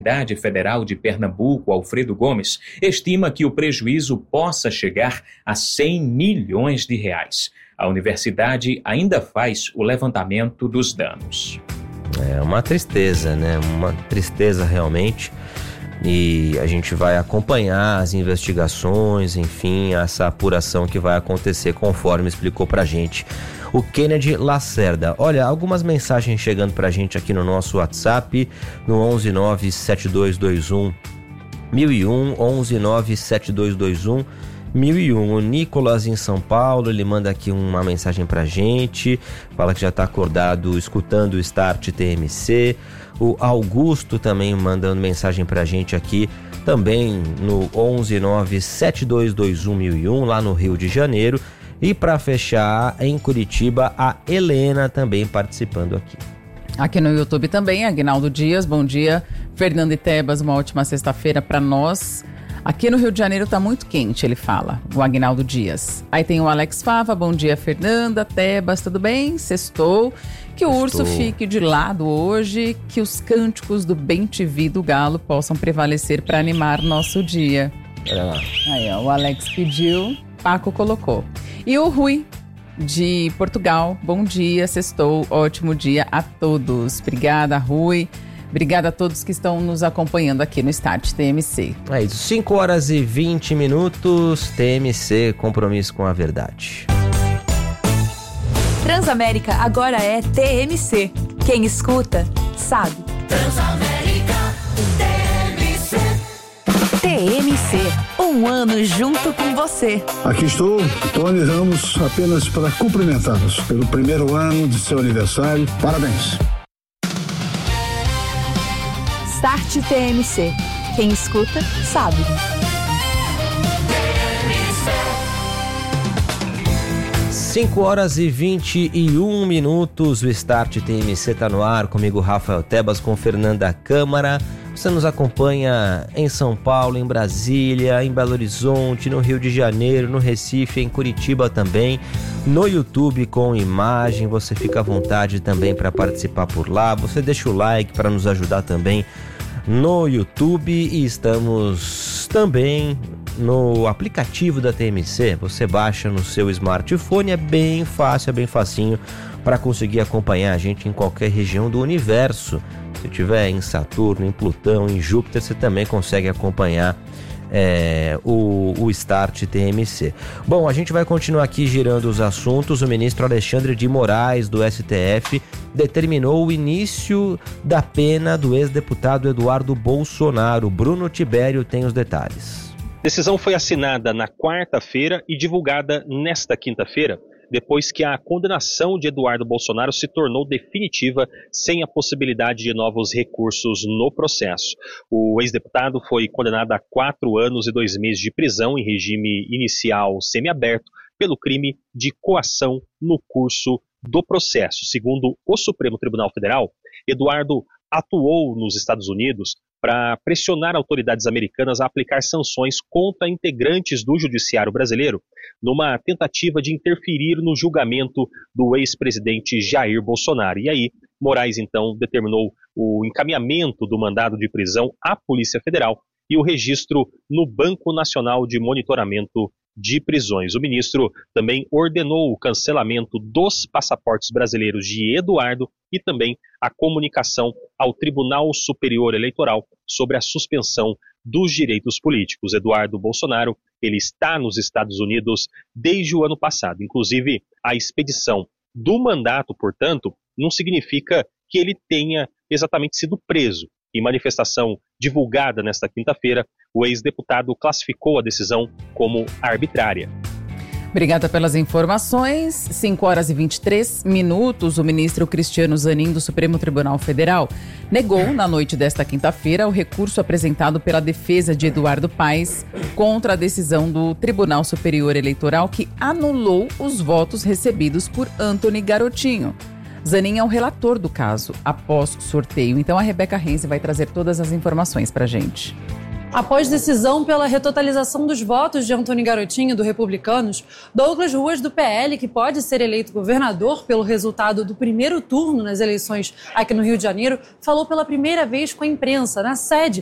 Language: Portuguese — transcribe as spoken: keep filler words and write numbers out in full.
Universidade Federal de Pernambuco, Alfredo Gomes, estima que o prejuízo possa chegar a cem milhões de reais. A universidade ainda faz o levantamento dos danos. É uma tristeza, né? Uma tristeza realmente. E a gente vai acompanhar as investigações, enfim, essa apuração que vai acontecer conforme explicou pra gente o Kennedy Lacerda. Olha, algumas mensagens chegando pra gente aqui no nosso WhatsApp, no onze nove sete dois dois um mil e um, onze nove sete dois dois um mil e um. O Nicolas em São Paulo, ele manda aqui uma mensagem pra gente, fala que já tá acordado escutando o Start T M C. O Augusto também mandando mensagem pra gente aqui, também no onze nove sete dois dois um mil e um, lá no Rio de Janeiro. E para fechar, em Curitiba, a Helena também participando aqui. Aqui no YouTube também, Aguinaldo Dias, bom dia. Fernando e Tebas, uma ótima sexta-feira para nós. Aqui no Rio de Janeiro tá muito quente, ele fala, o Aguinaldo Dias. Aí tem o Alex Fava, bom dia Fernanda, Tebas, tudo bem? Sextou. Que o urso fique de lado hoje, que os cânticos do bem-te-vi do galo possam prevalecer para animar nosso dia. Olha lá. Aí, ó, o Alex pediu, Paco colocou. E o Rui, de Portugal, bom dia, sextou, ótimo dia a todos. Obrigada, Rui. Obrigada a todos que estão nos acompanhando aqui no Start T M C. É isso, cinco horas e vinte minutos, T M C, compromisso com a verdade. Transamérica agora é T M C. Quem escuta, sabe. Transamérica, T M C. T M C, um ano junto com você. Aqui estou, Tony Ramos, apenas para cumprimentá-los pelo primeiro ano de seu aniversário. Parabéns. Start T M C. Quem escuta, sabe. cinco horas e vinte e um minutos, o Start T M C tá no ar, comigo Rafael Tebas, com Fernanda Câmara. Você nos acompanha em São Paulo, em Brasília, em Belo Horizonte, no Rio de Janeiro, no Recife, em Curitiba também, no YouTube com imagem. Você fica à vontade também para participar por lá. Você deixa o like para nos ajudar também no YouTube, e estamos também no aplicativo da T M C. Você baixa no seu smartphone, é bem fácil, é bem facinho para conseguir acompanhar a gente em qualquer região do universo. Se tiver em Saturno, em Plutão, em Júpiter, você também consegue acompanhar é, o, o Start T M C. Bom, a gente vai continuar aqui girando os assuntos. O ministro Alexandre de Moraes, do S T F, determinou o início da pena do ex-deputado Eduardo Bolsonaro. Bruno Tibério tem os detalhes. A decisão foi assinada na quarta-feira e divulgada nesta quinta-feira, depois que a condenação de Eduardo Bolsonaro se tornou definitiva, sem a possibilidade de novos recursos no processo. O ex-deputado foi condenado a quatro anos e dois meses de prisão em regime inicial semiaberto pelo crime de coação no curso do processo. Segundo o Supremo Tribunal Federal, Eduardo atuou nos Estados Unidos para pressionar autoridades americanas a aplicar sanções contra integrantes do judiciário brasileiro, numa tentativa de interferir no julgamento do ex-presidente Jair Bolsonaro. E aí, Moraes, então, determinou o encaminhamento do mandado de prisão à Polícia Federal e o registro no Banco Nacional de Monitoramento de Prisões. O ministro também ordenou o cancelamento dos passaportes brasileiros de Eduardo e também a comunicação ao Tribunal Superior Eleitoral sobre a suspensão dos direitos políticos. Eduardo Bolsonaro, ele está nos Estados Unidos desde o ano passado. Inclusive, a expedição do mandato, portanto, não significa que ele tenha exatamente sido preso. Em manifestação divulgada nesta quinta-feira, o ex-deputado classificou a decisão como arbitrária. Obrigada pelas informações. cinco horas e vinte e três minutos. O ministro Cristiano Zanin, do Supremo Tribunal Federal, negou na noite desta quinta-feira o recurso apresentado pela defesa de Eduardo Paes contra a decisão do Tribunal Superior Eleitoral, que anulou os votos recebidos por Antony Garotinho. Zanin é o relator do caso após o sorteio. Então a Rebeca Rense vai trazer todas as informações para a gente. Após decisão pela retotalização dos votos de Antônio Garotinho, do Republicanos, Douglas Ruas, do P L, que pode ser eleito governador pelo resultado do primeiro turno nas eleições aqui no Rio de Janeiro, falou pela primeira vez com a imprensa na sede